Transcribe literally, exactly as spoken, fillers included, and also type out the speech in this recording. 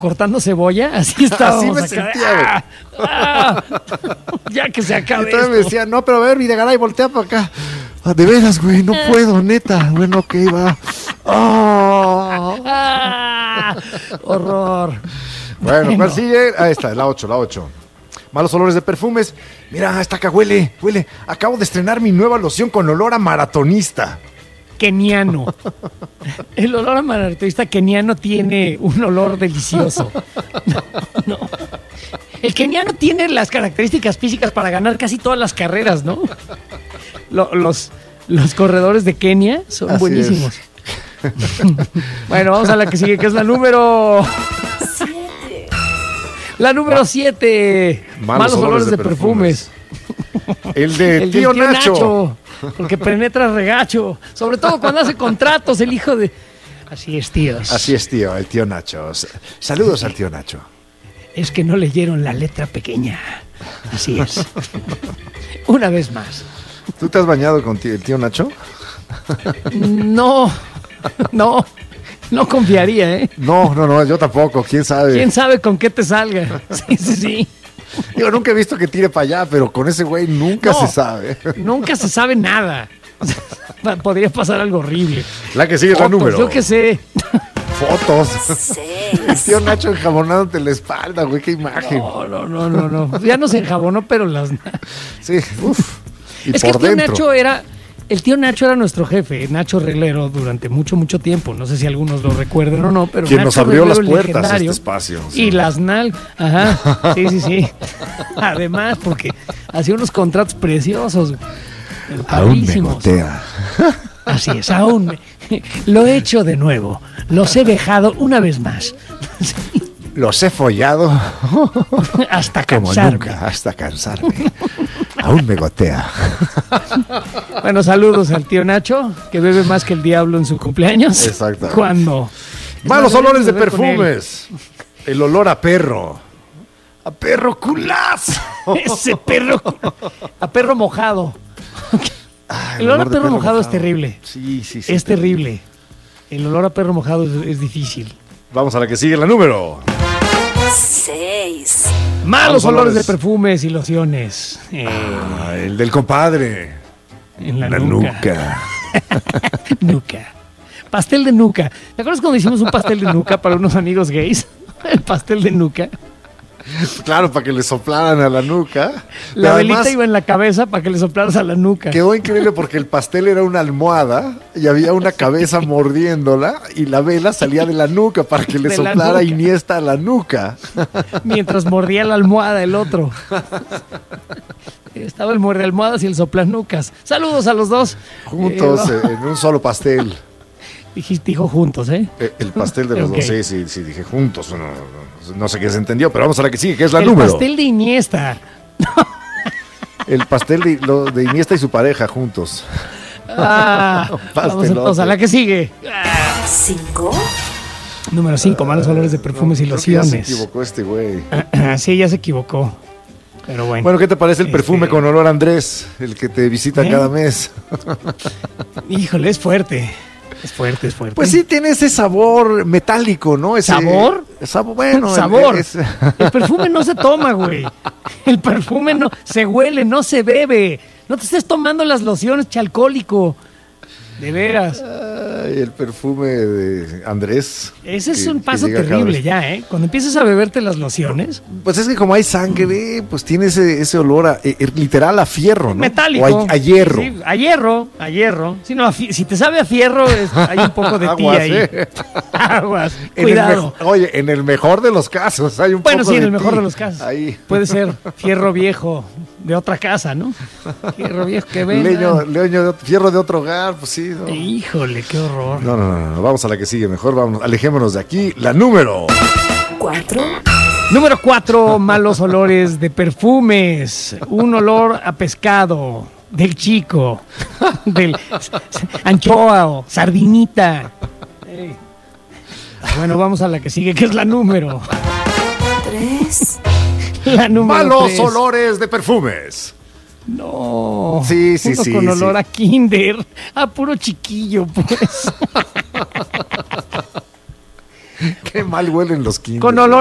cortando cebolla, así estábamos. Así me acá. sentía, ¡Ah! ¡Ah! Ya que se acabe Entonces esto. me decía, no, pero a ver, Videgaray, voltea para acá. Ah, de veras, güey, no puedo, neta. Bueno, ok, va. Oh. ¡Ah! Horror. Bueno, ¿cuál Bueno. sigue? Ahí está, la ocho, la ocho. Malos olores de perfumes. Mira, esta acá huele, huele. Acabo de estrenar mi nueva loción con olor a maratonista. Keniano. El olor a maratonista keniano tiene un olor delicioso. No, no. El keniano tiene las características físicas para ganar casi todas las carreras, ¿no? Lo- los, los corredores de Kenia son Así buenísimos. Bueno, vamos a la que sigue, que es la número... La número siete. Malos, olores, de, perfumes. El de El del tío, Nacho. Porque penetra regacho. Sobre todo cuando hace contratos el hijo de... Así es, tíos. Así es, tío, el tío Nacho. S- Saludos al tío Nacho. Es que no leyeron la letra pequeña. Así es. Una vez más. ¿Tú te has bañado con tío- el tío Nacho? No, no, no confiaría, ¿eh? No, no, no, yo tampoco, quién sabe. ¿Quién sabe con qué te salga? Sí, sí, sí. Digo, nunca he visto que tire para allá, pero con ese güey nunca No. se sabe. Nunca se sabe nada. O sea, podría pasar algo horrible. La que sigue es la Fotos, número. yo qué sé. Fotos. El Seis. tío Nacho enjabonándote la espalda, güey, qué imagen. No, no, no, no, no. Ya no se enjabonó, pero las... Sí, uff. Y Es que el por tío dentro. Nacho era... El tío Nacho era nuestro jefe, Nacho Reglero, durante mucho, mucho tiempo. No sé si algunos lo recuerden o no, pero Quien Nacho nos abrió Reglero, las el puertas a legendario, este espacio. sí. Y las nal, ajá, sí, sí, sí. Además, porque hacía unos contratos preciosos. Aún me padrísimos. gotea. Así es, aún me- lo he hecho de nuevo. Los he dejado una vez más. Los he follado Hasta como cansarme. nunca, hasta cansarme. Aún me gotea. Bueno, saludos al tío Nacho, que bebe más que el diablo en su cumpleaños. Exactamente. Cuando. Malos olores de beber con él. perfumes. El olor a perro. A perro culazo. Ese perro. A perro mojado. Ay, El olor a de perro mojado es terrible. Sí, sí, sí. Es terrible. El olor a perro mojado es, es difícil. Vamos a la que sigue, la número. Seis. Malos Malos olores de olores. perfumes y lociones. Eh, Ah, el del compadre. en la, La nuca. nuca. Nuca. Pastel de nuca. ¿Te acuerdas cuando hicimos un pastel de nuca para unos amigos gays? El pastel de nuca. Claro, para que le soplaran a la nuca. Pero La velita además, iba en la cabeza para que le soplaras a la nuca. quedó increíble porque el pastel era una almohada y había una cabeza mordiéndola y la vela salía de la nuca para que le De la soplara nuca. Iniesta a la nuca. Mientras mordía la almohada el otro. Estaba el muerde almohadas y el soplanucas. Saludos a los dos. Juntos Eh, eh, en un solo pastel. dijiste, dijo juntos, ¿eh? Eh, El pastel de los Ok. dos. Sí, sí, sí, dije juntos. No, no, no sé qué se entendió, pero vamos a la que sigue, que es la el número. pastel de Iniesta. El pastel de, lo- de Iniesta y su pareja juntos. Ah, vamos pastelote. entonces a la que sigue. Cinco. Número cinco, malos olores de perfumes y Creo que ya se lociones. equivocó este güey. Sí, ya se equivocó. Pero bueno. Bueno, ¿qué te parece el Este- perfume con olor a Andrés? El que te visita ¿Eh? cada mes. Híjole, es fuerte. Es fuerte, es fuerte. Pues sí, tiene ese sabor metálico, ¿no? Ese, ¿Sabor? Sabor, bueno. el- Sabor. es- El perfume no se toma, güey. El perfume no se huele, no se bebe. No te estés tomando las lociones, chalcólico. De veras. Ay, el perfume de Andrés. Ese es que- un que paso llega cada terrible vez. ya, ¿eh? Cuando empiezas a beberte las lociones. Pues es que como hay sangre, pues tiene ese, ese olor a, eh, eh, literal a fierro, ¿no? Metálico. O a, a hierro. Sí, a hierro, a hierro. Si, no, a fi- si te sabe a fierro, es- hay un poco de ti Aguas, ahí. ¿eh? Aguas. En el Cuidado. mejo- oye, en el mejor de los casos hay un Bueno, poco sí, en de el mejor ti de los casos. Ahí. Puede ser fierro viejo de otra casa, ¿no? Fierro viejo que ven. Leño, leño de, fierro de otro hogar, pues sí. No. Híjole, qué horror. No, no, no, no, vamos a la que sigue mejor, vamos, alejémonos de aquí. La número. Cuatro. Número cuatro, malos olores de perfumes. Un olor a pescado, del chico, del anchoa o sardinita. Ey. Bueno, vamos a la que sigue, que es la número. Tres. La número Malos tres. olores de perfumes. No. Sí, sí, Uno sí, con olor sí. a kinder, a puro chiquillo, pues. Qué mal huelen los kinders. Con olor